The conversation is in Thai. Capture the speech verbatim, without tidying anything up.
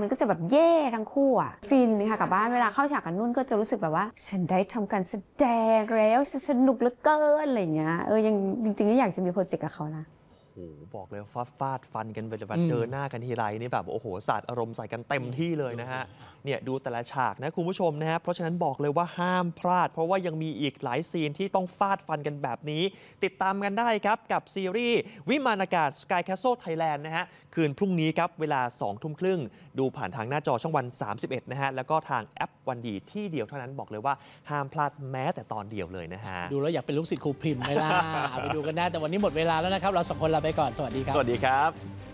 มันก็จะแบบเย่ทั้งคู่อ่ะฟินค่ะกับบ้านเวลาเข้าฉากกับนุ่นก็จะรู้สึกแบบว่าฉันได้ทำการแสดงแล้วสนุกเหลือเกินอะไรเงี้ยเออยังจริงๆก็อยากจะมีโปรเจกต์กับเขานะโอ้โหบอกเลยฟาดฟาดฟันกันไปแบบเจอหน้ากันทีไรนี่แบบโอ้โหสาดอารมณ์ใส่กันเต็มที่เลยนะฮะเนี่ยดูแต่ละฉากนะคุณผู้ชมนะฮะเพราะฉะนั้นบอกเลยว่าห้ามพลาดเพราะว่ายังมีอีกหลายซีนที่ต้องฟาดฟันกันแบบนี้ ติดตามกันได้ครับกับซีรีส์วิมานอากาศ Sky Castle Thailand นะฮะคืนพรุ่งนี้ครับเวลาสองทุ่มครึ่งดูผ่านทางหน้าจอช่องวันสามสิบเอ็ดนะฮะแล้วก็ทางแอปวันดีที่เดียวเท่านั้นบอกเลยว่าห้ามพลาดแม้แต่ตอนเดียวเลยนะฮะดูแล้วอยากเป็นลูกศิษย์ครูพิมพ์ไหมล่ะ ไปดูกันได้แต่วันนี้หมดเวลาแล้วนะครับเราสองคนลาไปก่อนสวัสดีครับสวัสดีครับ